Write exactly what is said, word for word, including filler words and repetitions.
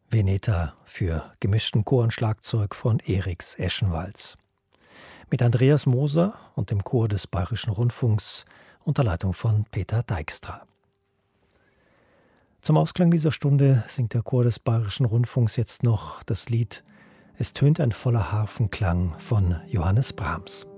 Veneta für gemischten Chor und Schlagzeug von Eriks Eschenwalz. Mit Andreas Moser und dem Chor des Bayerischen Rundfunks unter Leitung von Peter Dijkstra. Zum Ausklang dieser Stunde singt der Chor des Bayerischen Rundfunks jetzt noch das Lied »Es tönt ein voller Harfenklang« von Johannes Brahms.